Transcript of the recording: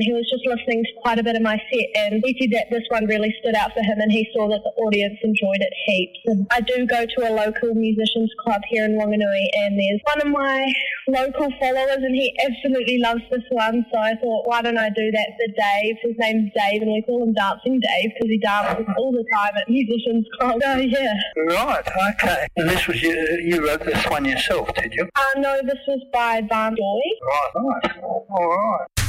He was just listening to quite a bit of my set, and he said that this one really stood out for him, and he saw that the audience enjoyed it heaps. And I do go to a local musicians club here in Wanganui, and there's one of my local followers, and he absolutely loves this one, so I thought, why don't I do that for Dave? His name's Dave, and we call him Dancing Dave because he dances all the time at musicians club. So yeah. Right, okay. And this was you wrote this one yourself, did you? No, this was by Van Joy. Right, nice. All right.